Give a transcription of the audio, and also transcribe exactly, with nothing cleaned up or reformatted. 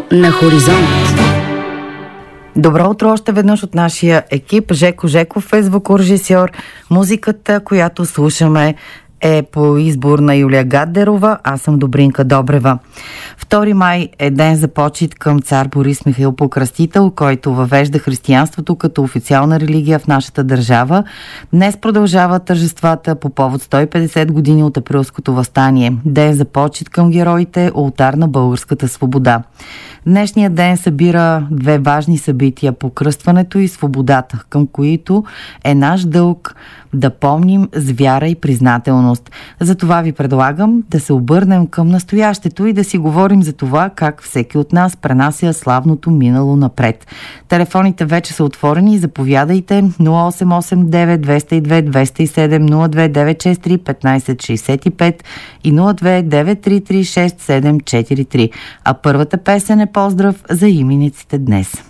на Хоризонт. Добро утро още веднъж от нашия екип. Жеко Жеков е звукорежисьор. Музиката, която слушаме, е по избор на Юлия Гаддерова. Аз съм Добринка Добрева. втори май е ден за почит към цар Борис Михаил Покръстител, който въвежда християнството като официална религия в нашата държава. Днес продължава тържествата по повод сто и петдесет години от априлското въстание. Ден за почит към героите, олтар на българската свобода. Днешният ден събира две важни събития – покръстването и свободата, към които е наш дълг да помним с вяра и признателност. Затова ви предлагам да се обърнем към настоящето и да си говорим за това как всеки от нас пренася славното минало напред. Телефоните вече са отворени. Заповядайте нула осем осем девет двеста две двеста и седем, нула две девет шест три петнайсет шейсет и пет и нула две девет три три шест седем четири три. А първата песен е поздрав за имениците днес.